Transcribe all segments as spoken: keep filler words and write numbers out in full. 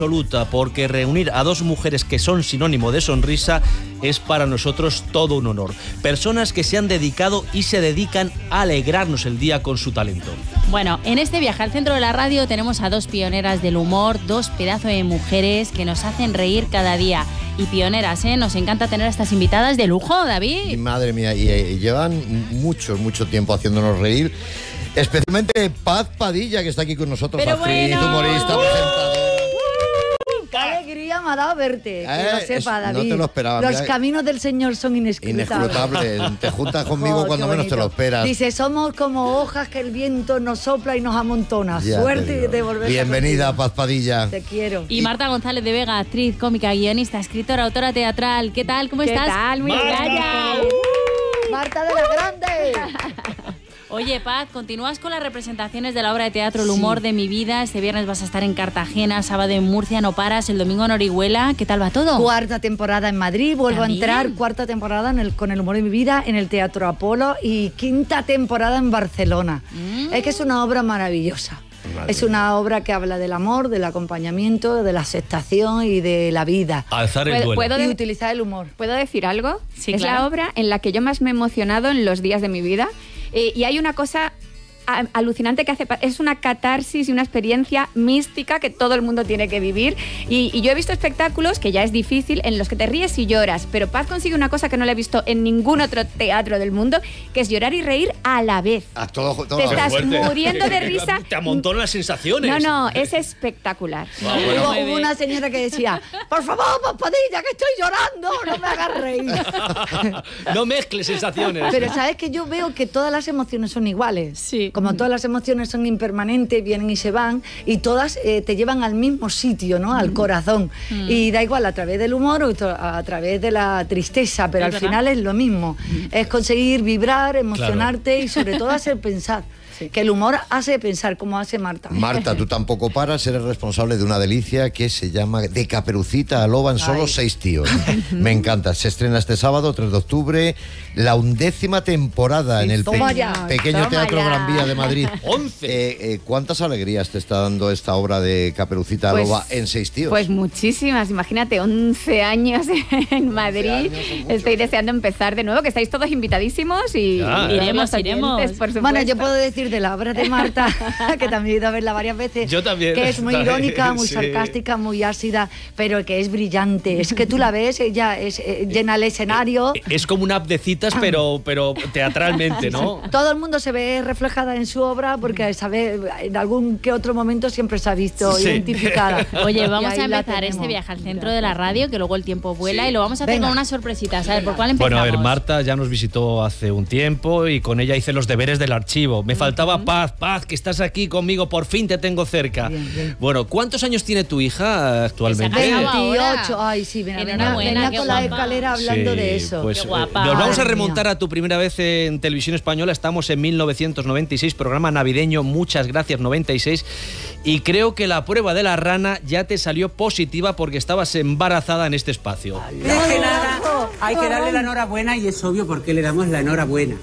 absoluta, porque reunir a dos mujeres que son sinónimo de sonrisa es para nosotros todo un honor. Personas que se han dedicado y se dedican a alegrarnos el día con su talento. Bueno, en este viaje al centro de la radio tenemos a dos pioneras del humor, dos pedazos de mujeres que nos hacen reír cada día. Y pioneras, ¿eh? Nos encanta tener a estas invitadas de lujo, David. Y madre mía, y, y llevan mucho, mucho tiempo haciéndonos reír. Especialmente Paz Padilla, que está aquí con nosotros, Pero actriz, bueno. humorista, ¡Uh! presentadora. ¡Qué alegría me ha dado verte! Eh, que lo sepa, es- David. no te lo esperaba, Los mira. caminos del Señor son inescrutables. Inescrutable. Te juntas conmigo Oh, cuando qué menos te lo bonito. esperas. Dice, somos como hojas que el viento nos sopla y nos amontona. Ya te Suerte digo. de volver Bienvenida, Paz Padilla. Te quiero. Y Marta González de Vega, actriz, cómica, guionista, escritora, autora teatral. ¿Qué tal? ¿Cómo ¿Qué estás? tal? Muy Marta. bien. Marta de la Grande. Oye, Paz, continúas con las representaciones de la obra de teatro El Sí. humor de mi vida. Este viernes vas a estar en Cartagena, sábado en Murcia, no paras, el domingo en Orihuela. ¿Qué tal va todo? Cuarta temporada en Madrid, vuelvo ¿También? a entrar, cuarta temporada en el, con El humor de mi vida en el Teatro Apolo y quinta temporada en Barcelona. Mm. Es que es una obra maravillosa. Madre es una obra que habla del amor, del acompañamiento, de la aceptación y de la vida. Alzar el ¿Puedo- duelo. puedo Y de- utilizar el humor. ¿Puedo decir algo? Sí, es claro. la obra en la que yo más me he emocionado en los días de mi vida. Eh, y hay una cosa a- alucinante que hace, pa- es una catarsis y una experiencia mística que todo el mundo tiene que vivir. Y, y yo he visto espectáculos, que ya es difícil, en los que te ríes y lloras, pero Paz consigue una cosa que no la he visto en ningún otro teatro del mundo, que es llorar y reír a la vez. A todo, todo Te a la estás vez. Fuerte. muriendo de risa. Te amontonan las sensaciones. No, no, es espectacular. Ah, bueno. Hubo, muy hubo bien. una señora que decía, por favor, Padilla, que estoy llorando, no me hagas reír. No mezcles sensaciones. Pero sabes que yo veo que todas las emociones son iguales. Sí. Como todas las emociones son impermanentes, vienen y se van, y todas eh, te llevan al mismo sitio, ¿no? Al corazón. Y da igual a través del humor o a a través de la tristeza, pero Es al verdad. final es lo mismo. Es conseguir vibrar, emocionarte y sobre todo hacer pensar. Que el humor hace pensar, como hace Marta. Marta, tú tampoco paras, eres responsable de una delicia que se llama De Caperucita a Loba en solo Ay. seis tíos. Me encanta. Se estrena este sábado, tres de octubre, la undécima temporada en el Toma pe- ya, pequeño toma Teatro ya. Gran Vía de Madrid. Once. Eh, eh, ¿Cuántas alegrías te está dando esta obra de Caperucita a Pues- Loba en seis tíos? Pues muchísimas, imagínate, once años en Madrid. años son muchos, Estoy ¿eh? deseando empezar de nuevo, que estáis todos invitadísimos y Ya, y iremos, los oyentes, iremos. por supuesto. Bueno, yo puedo decir de la obra de Marta, que también he ido a verla varias veces, Yo también. que es muy irónica, muy Sí. sarcástica, muy ácida, pero que es brillante. Es que tú la ves, ella es, eh, llena el escenario. Es como una app de citas, pero, pero teatralmente, ¿no? Todo el mundo se ve reflejada en su obra porque sabe, en algún que otro momento siempre se ha visto Sí. identificada. Oye, Y vamos ahí a la empezar este tenemos. viaje al centro de la radio, que luego el tiempo vuela, y lo vamos a hacer Venga. con una sorpresita. ¿Sabes por cuál empezamos? Bueno, a ver, Marta ya nos visitó hace un tiempo y con ella hice los deberes del archivo. Me faltaba Paz, Paz, que estás aquí conmigo, por fin te tengo cerca. Bien, bien. Bueno, ¿cuántos años tiene tu hija actualmente? Que se ha casado ahora. veintiocho, ay sí, venga, venga, Enhorabuena, venga qué con la guapa. escalera hablando Sí, de eso. Pues, Qué eh, guapa. nos vamos a Madre remontar mía. a tu primera vez en televisión española. Estamos en mil novecientos noventa y seis, programa navideño. Muchas gracias, noventa y seis. Y creo que la prueba de la rana ya te salió positiva porque estabas embarazada en este espacio. Antes que nada, hay que darle la enhorabuena y es obvio por qué le damos la enhorabuena.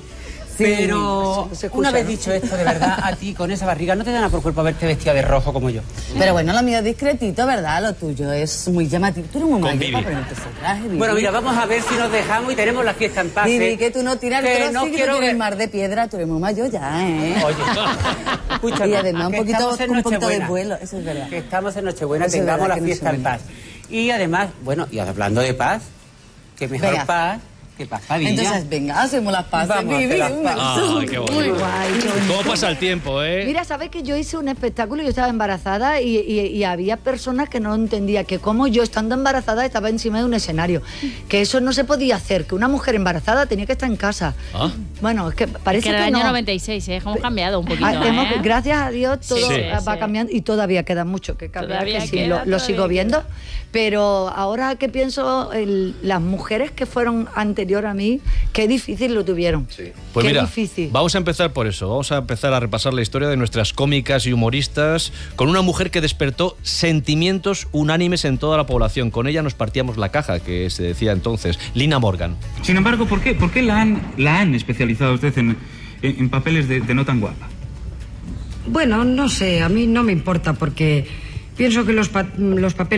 Pero se- se escucha, una vez ¿no? dicho esto, de verdad, a ti con esa barriga no te da nada por cuerpo verte vestida de rojo como yo. Pero bueno, lo mío es discretito, ¿verdad? Lo tuyo es muy llamativo. Tú eres muy mayor Vivi. para ponerte ese traje, Vivi. Bueno, mira, vamos a ver si nos dejamos y tenemos la fiesta en paz. Vivi, ¿eh? que tú no tiras el Que trozo no y que quiero tú tienes ver- mar de piedra. Tú eres muy mayor ya, ¿eh? Oye, escúchame, Y además un que poquito, estamos en un poquito de Nochebuena. vuelo, eso es verdad. Que estamos en Nochebuena, Eso es tengamos verdad la que fiesta en Nochebuena. paz. Y además, bueno, y hablando de paz, que mejor Venga. paz que paz, Padilla. Entonces, venga, hacemos las paces, Vamos a hacer Vivi. las un paces. beso. Ay, qué bonito. Muy guay, qué bonito. ¿Cómo pasa el tiempo, eh? Mira, ¿sabes que yo hice un espectáculo? Yo estaba embarazada y, y- y había personas que no entendían que como yo estando embarazada estaba encima de un escenario, que eso no se podía hacer, que una mujer embarazada tenía que estar en casa. Ah. Bueno, es que Es parece que era que el año no. noventa y seis, ¿eh? Hemos cambiado un poquito, Ah, hemos- ¿eh? Gracias a Dios todo Sí, sí, va sí. cambiando y todavía queda mucho que cambiar, Todavía que sí, queda, lo, lo sigo todavía viendo, pero ahora que pienso el- las mujeres que fueron anterior a mí, qué difícil lo tuvieron. Pues qué mira, difícil. vamos a empezar por eso. Vamos a empezar a repasar la historia de nuestras cómicas y humoristas con una mujer que despertó sentimientos unánimes en toda la población. Con ella nos partíamos la caja, que se decía entonces. Lina Morgan. Sin embargo, ¿por qué, por qué la, han, la han especializado usted en, en, en papeles de, de no tan guapa? Bueno, no sé, a mí no me importa porque Pienso que los, pa- los papeles